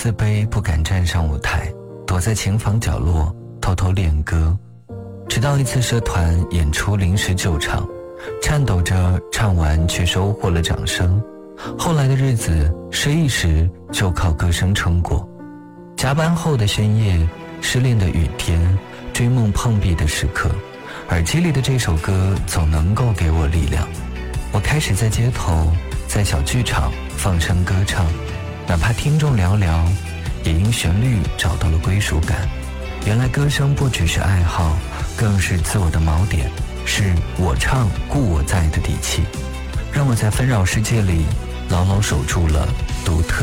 自卑，不敢站上舞台，躲在琴房角落偷偷练歌。直到一次社团演出临时救场，颤抖着唱完却收获了掌声。后来的日子失意时就靠歌声撑过，加班后的深夜，失恋的雨天，追梦碰壁的时刻，耳机里的这首歌总能够给我力量。我开始在街头，在小剧场放声歌唱，哪怕听众寥寥，也因旋律找到了归属感。原来歌声不只是爱好，更是自我的锚点，是我唱故我在的底气，让我在纷扰世界里牢牢守住了独特